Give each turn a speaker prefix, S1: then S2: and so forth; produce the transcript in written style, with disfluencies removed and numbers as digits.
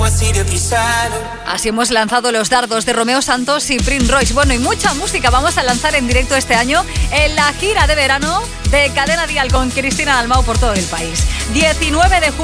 S1: Así hemos lanzado los dardos de Romeo Santos y Prince Royce. Bueno, y mucha música vamos a lanzar en directo este año en la gira de verano de Cadena Dial con Cristina Dalmau por todo el país. 19 de junio.